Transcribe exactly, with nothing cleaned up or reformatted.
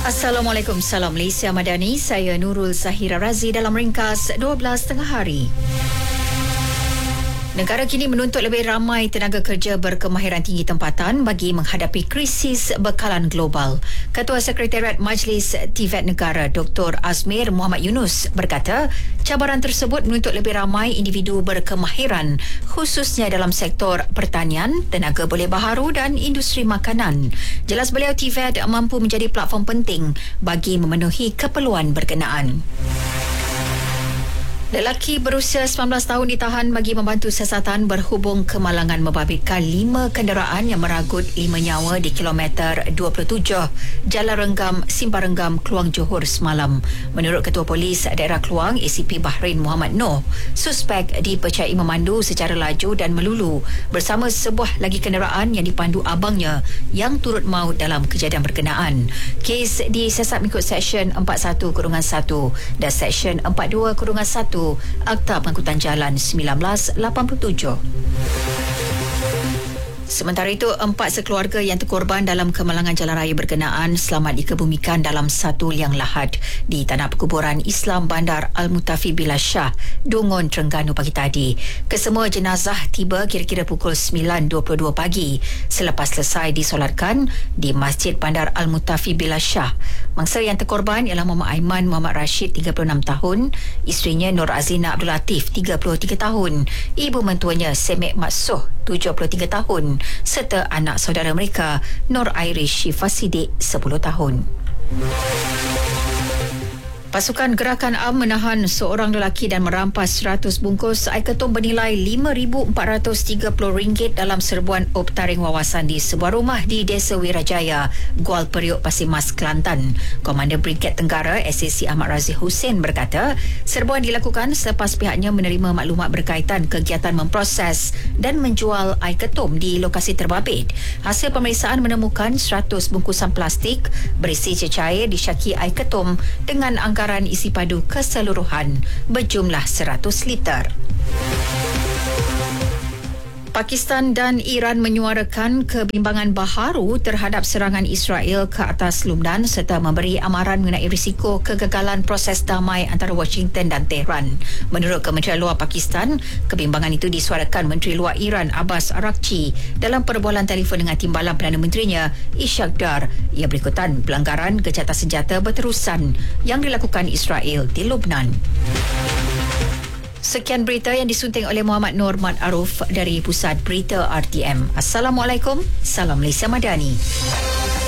Assalamualaikum, salam Malaysia Madani. Saya Nurul Zahira Razi dalam ringkas dua belas tengah hari. Negara kini menuntut lebih ramai tenaga kerja berkemahiran tinggi tempatan bagi menghadapi krisis bekalan global. Ketua Sekretariat Majlis T V E T Negara Doktor Azmir Muhammad Yunus berkata, cabaran tersebut menuntut lebih ramai individu berkemahiran khususnya dalam sektor pertanian, tenaga boleh baharu dan industri makanan. Jelas beliau T V E T mampu menjadi platform penting bagi memenuhi keperluan berkenaan. Lelaki berusia sembilan belas tahun ditahan bagi membantu siasatan berhubung kemalangan membabitkan lima kenderaan yang meragut lima nyawa di kilometer dua puluh tujuh Jalan Renggam, Simpang Renggam, Kluang Johor semalam. Menurut Ketua Polis Daerah Kluang, A C P Bahrain Muhammad Noh, suspek dipercayai memandu secara laju dan melulu bersama sebuah lagi kenderaan yang dipandu abangnya yang turut maut dalam kejadian berkenaan. Kes disiasat mengikut Seksyen empat puluh satu satu dan Seksyen empat puluh dua satu Akta Pengangkutan Jalan seribu sembilan ratus lapan puluh tujuh. Sementara itu, empat sekeluarga yang terkorban dalam kemalangan jalan raya berkenaan selamat dikebumikan dalam satu liang lahat di Tanah Perkuburan Islam Bandar Al-Mutafi Billah Shah, Dungun, Terengganu pagi tadi. Kesemua jenazah tiba kira-kira pukul sembilan dua puluh dua pagi selepas selesai disolatkan di Masjid Bandar Al-Mutafi Billah Shah. Mangsa yang terkorban ialah Muhammad Aiman Muhammad Rashid tiga puluh enam tahun, isterinya Nur Azlina Abdul Latif tiga puluh tiga tahun, ibu mentuanya Semek Maksuh tujuh puluh tiga tahun serta anak saudara mereka Nur Irish Syifa Siddiq sepuluh tahun. Pasukan Gerakan Am menahan seorang lelaki dan merampas seratus bungkus air ketum bernilai lima ribu empat ratus tiga puluh ringgit dalam serbuan optaring wawasan di sebuah rumah di Desa Wirajaya, Gual Periuk, Pasir Mas, Kelantan. Komander Brigad Tenggara S A C Ahmad Razi Hussein berkata, serbuan dilakukan selepas pihaknya menerima maklumat berkaitan kegiatan memproses dan menjual air ketum di lokasi terbabit. Hasil pemeriksaan menemukan seratus bungkusan plastik berisi cecair disyaki air ketum dengan anggaran isi padu keseluruhan berjumlah seratus liter. Pakistan dan Iran menyuarakan kebimbangan baharu terhadap serangan Israel ke atas Lubnan serta memberi amaran mengenai risiko kegagalan proses damai antara Washington dan Tehran. Menurut Kementerian Luar Pakistan, kebimbangan itu disuarakan Menteri Luar Iran Abbas Araghchi dalam perbualan telefon dengan timbalan Perdana Menterinya Ishaq Dar. Ia berikutan pelanggaran gencatan senjata berterusan yang dilakukan Israel di Lubnan. Sekian berita yang disunting oleh Muhammad Nur Mat Aruf dari Pusat Berita R T M. Assalamualaikum, salam Malaysia Madani.